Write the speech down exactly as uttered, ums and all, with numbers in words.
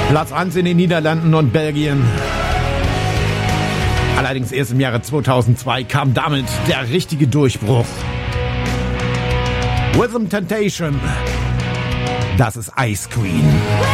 Platz eins in den Niederlanden und Belgien. Allerdings erst im Jahre zweitausendzwei kam damit der richtige Durchbruch. Rhythm Temptation. Das ist Ice Queen.